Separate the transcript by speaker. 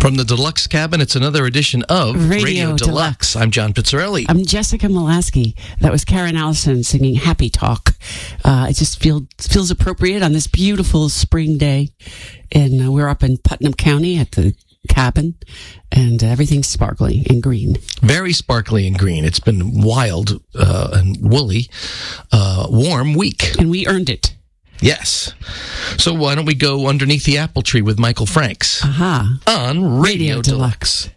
Speaker 1: From the Deluxe Cabin, it's another edition of
Speaker 2: Radio Deluxe.
Speaker 1: I'm John Pizzarelli.
Speaker 2: I'm Jessica Molaski. That was Karen Allison singing Happy Talk. It just feels appropriate on this beautiful spring day. And we're up in Putnam County at the cabin, and everything's sparkling and green.
Speaker 1: Very sparkly and green. It's been wild and woolly, warm week.
Speaker 2: And we earned it.
Speaker 1: Yes. So why don't we go underneath the apple tree with Michael Franks
Speaker 2: Aha.
Speaker 1: on Radio Deluxe.